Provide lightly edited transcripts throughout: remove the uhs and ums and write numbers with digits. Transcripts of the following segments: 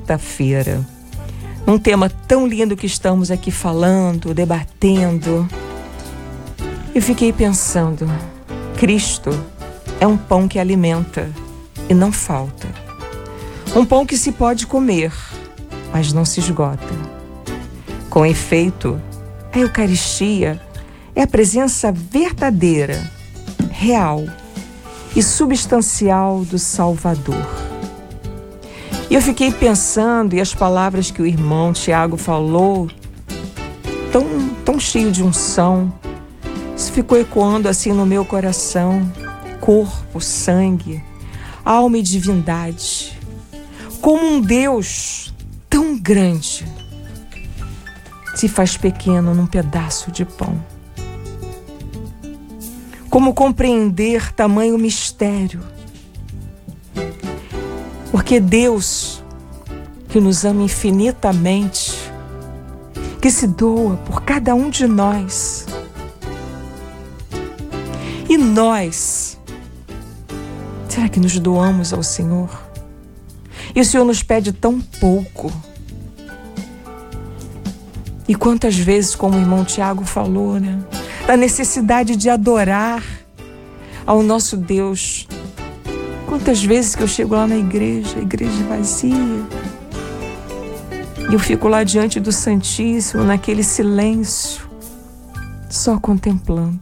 quinta-feira, um tema tão lindo que estamos aqui falando, debatendo. Eu fiquei pensando, Cristo é um pão que alimenta e não falta. Um pão que se pode comer, mas não se esgota. Com efeito, a Eucaristia é a presença verdadeira, real e substancial do Salvador. E eu fiquei pensando, e as palavras que o irmão Tiago falou, tão cheio de unção, isso ficou ecoando assim no meu coração. Corpo, sangue, alma e divindade. Como um Deus tão grande se faz pequeno num pedaço de pão. Como compreender tamanho mistério? Porque Deus, que nos ama infinitamente, que se doa por cada um de nós, e nós, será que nos doamos ao Senhor? E o Senhor nos pede tão pouco. E quantas vezes, como o irmão Tiago falou, né? Da necessidade de adorar ao nosso Deus. Quantas vezes que eu chego lá na igreja, a igreja vazia, e eu fico lá diante do Santíssimo, naquele silêncio, só contemplando.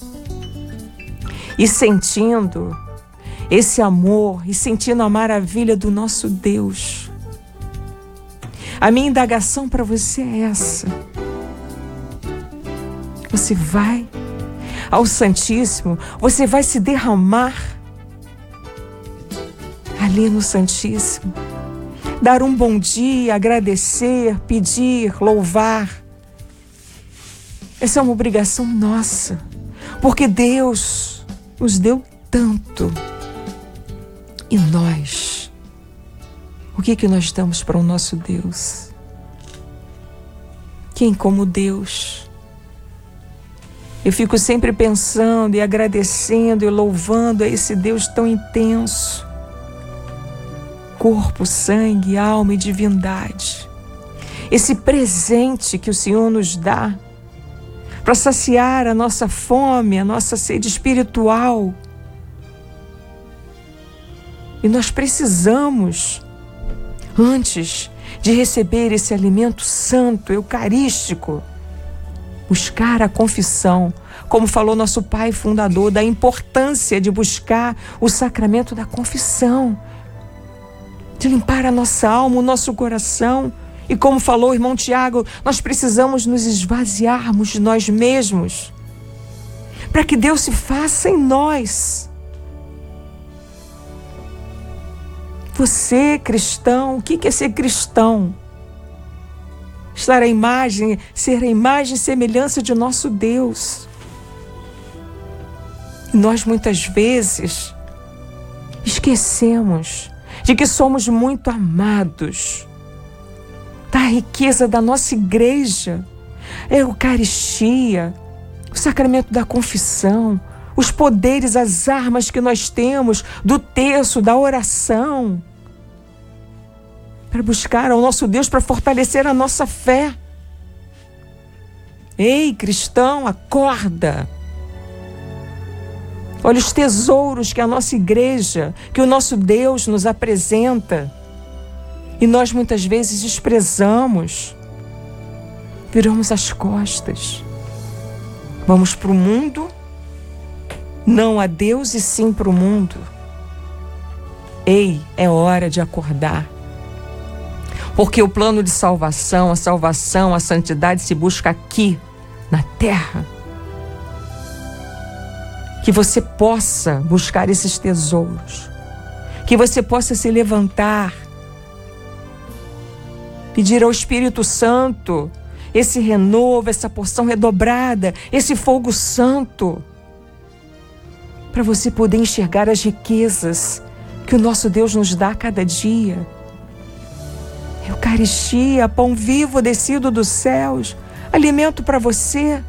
E sentindo esse amor, e sentindo a maravilha do nosso Deus. A minha indagação para você é essa. Você vai ao Santíssimo, você vai se derramar ali no Santíssimo, dar um bom dia, agradecer, pedir, louvar. Essa é uma obrigação nossa, porque Deus nos deu tanto. E nós, o que nós damos para o nosso Deus? Quem como Deus? Eu fico sempre pensando e agradecendo e louvando a esse Deus tão intenso. Corpo, sangue, alma e divindade. Esse presente que o Senhor nos dá para saciar a nossa fome, a nossa sede espiritual. E nós precisamos, antes de receber esse alimento santo, eucarístico, buscar a confissão, como falou nosso pai fundador, da importância de buscar o sacramento da confissão, de limpar a nossa alma, o nosso coração. E como falou o irmão Tiago, nós precisamos nos esvaziarmos de nós mesmos, para que Deus se faça em nós. Você, cristão, o que é ser cristão? Ser a imagem e semelhança de nosso Deus. E nós muitas vezes esquecemos de que somos muito amados, da riqueza da nossa igreja, a Eucaristia, o sacramento da confissão, os poderes, as armas que nós temos do terço, da oração, para buscar ao nosso Deus, para fortalecer a nossa fé. Ei, cristão, acorda! Olha os tesouros que a nossa igreja, que o nosso Deus nos apresenta. E nós muitas vezes desprezamos, viramos as costas. Vamos para o mundo, não a Deus e sim para o mundo. Ei, é hora de acordar. Porque o plano de salvação, a santidade se busca aqui, na terra. Que você possa buscar esses tesouros. Que você possa se levantar, pedir ao Espírito Santo esse renovo, essa porção redobrada, esse fogo santo, para você poder enxergar as riquezas que o nosso Deus nos dá a cada dia. Eucaristia, pão vivo descido dos céus, alimento para você.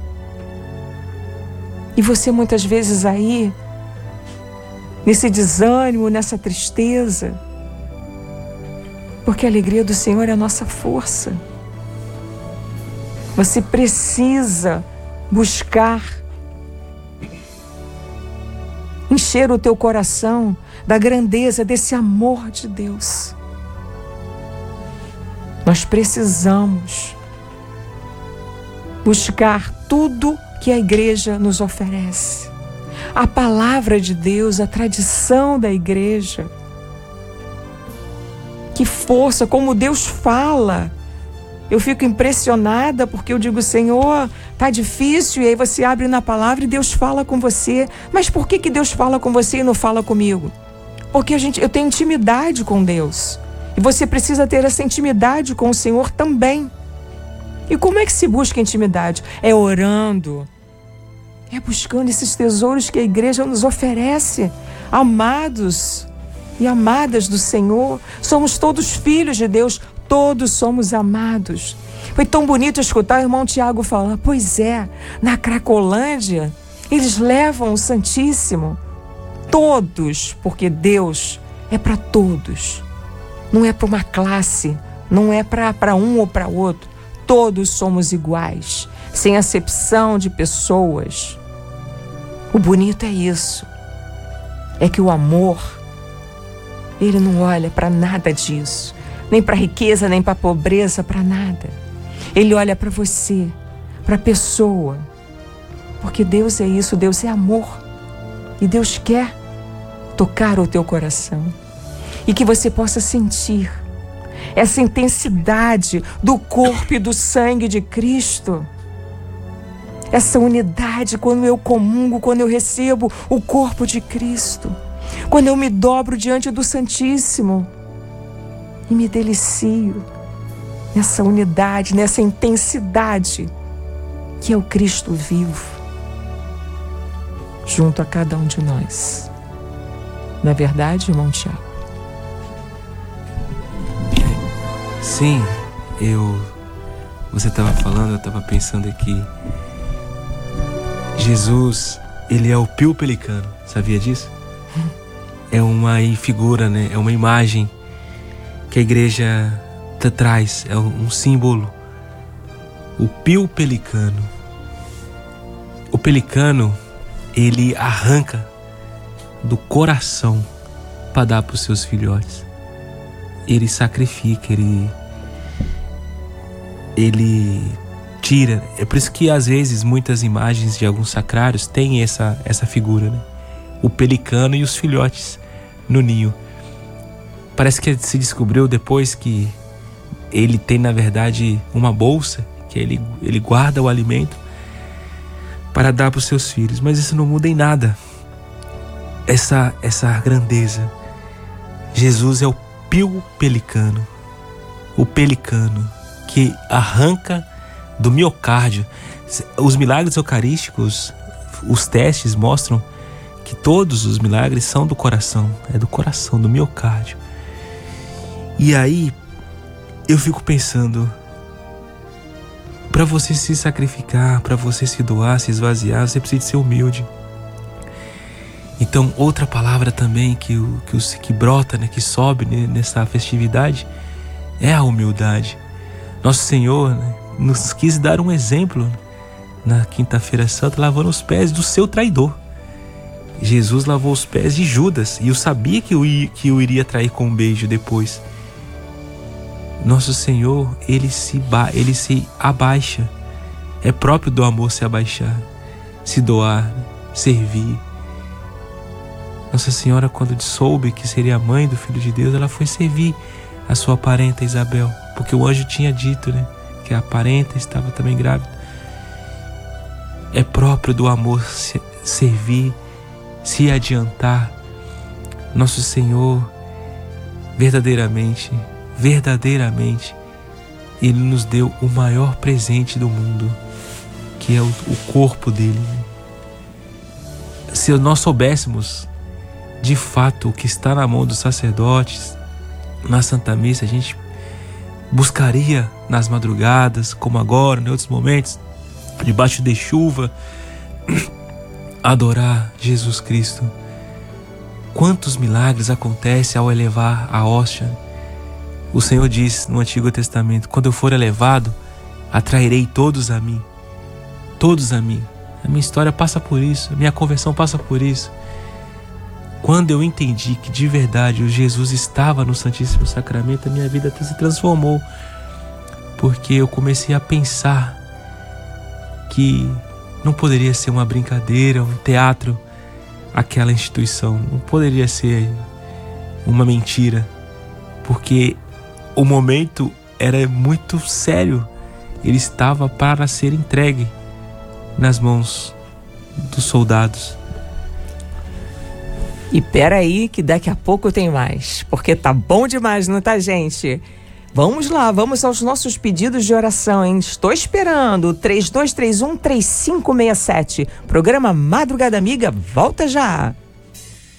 E você muitas vezes aí, nesse desânimo, nessa tristeza, Porque a alegria do Senhor é a nossa força. Você precisa buscar encher o teu coração da grandeza desse amor de Deus. Nós precisamos buscar tudo que a igreja nos oferece. A palavra de Deus, a tradição da igreja. Que força, como Deus fala. Eu fico impressionada porque eu digo, Senhor, tá difícil, e aí você abre na palavra e Deus fala com você. Mas por que Deus fala com você e não fala comigo? Porque eu tenho intimidade com Deus. E você precisa ter essa intimidade com o Senhor também. E como é que se busca intimidade? É orando. É buscando esses tesouros que a igreja nos oferece. Amados e amadas do Senhor, somos todos filhos de Deus, todos somos amados. Foi tão bonito escutar o irmão Tiago falar, pois é, na Cracolândia, eles levam o Santíssimo, todos, porque Deus é para todos, não é para uma classe, não é para um ou para outro, todos somos iguais, sem acepção de pessoas. O bonito é isso, é que o amor, ele não olha para nada disso, nem para riqueza, nem para pobreza, para nada. Ele olha para você, para a pessoa, porque Deus é isso, Deus é amor, e Deus quer tocar o teu coração, e que você possa sentir essa intensidade do corpo e do sangue de Cristo, essa unidade quando eu comungo, quando eu recebo o corpo de Cristo, quando eu me dobro diante do Santíssimo e me delicio nessa unidade, nessa intensidade que é o Cristo vivo junto a cada um de nós. Não é verdade, irmão Tiago? Sim, você estava falando, eu estava pensando aqui. Jesus, ele é o pio pelicano, sabia disso? É uma figura, né? É uma imagem que a igreja traz, é um símbolo. O pio pelicano. O pelicano, ele arranca do coração para dar para os seus filhotes. Ele sacrifica, ele tira. É por isso que às vezes muitas imagens de alguns sacrários têm essa figura, né? O pelicano e os filhotes no ninho. Parece que se descobriu depois que ele tem, na verdade, uma bolsa, que ele guarda o alimento para dar para os seus filhos. Mas isso não muda em nada essa grandeza. Jesus é o pio pelicano, o pelicano que arranca do miocárdio. Os milagres eucarísticos, os testes mostram que todos os milagres são do coração, é do coração, do miocárdio. E aí eu fico pensando, para você se sacrificar, para você se doar, se esvaziar, você precisa ser humilde. Então, outra palavra também que brota, né, que sobe nessa festividade, é a humildade. Nosso Senhor, né, nos quis dar um exemplo na Quinta-feira Santa, lavando os pés do seu traidor. Jesus lavou os pés de Judas, e eu sabia que o iria trair com um beijo depois. Nosso Senhor, ele se abaixa. É próprio do amor se abaixar, se doar, servir. Nossa Senhora, quando soube que seria a mãe do Filho de Deus, ela foi servir a sua parenta Isabel, porque o anjo tinha dito, né, que a parenta estava também grávida. É próprio do amor servir, se adiantar. Nosso Senhor, verdadeiramente, Ele nos deu o maior presente do mundo, que é o corpo dele. Se nós soubéssemos de fato o que está na mão dos sacerdotes na Santa Missa, a gente buscaria nas madrugadas, como agora, em outros momentos, debaixo de chuva, adorar Jesus Cristo. Quantos milagres acontecem ao elevar a hóstia? O Senhor diz no Antigo Testamento: quando eu for elevado, atrairei todos a mim. Todos a mim. A minha história passa por isso, a minha conversão passa por isso. Quando eu entendi que de verdade o Jesus estava no Santíssimo Sacramento, a minha vida até se transformou. Porque eu comecei a pensar que não poderia ser uma brincadeira, um teatro, aquela instituição. Não poderia ser uma mentira. Porque o momento era muito sério. Ele estava para ser entregue nas mãos dos soldados. E peraí que daqui a pouco tem mais, porque tá bom demais, não tá, gente? Vamos lá, vamos aos nossos pedidos de oração, hein? Estou esperando. 3231-3567. Programa Madrugada Amiga volta já.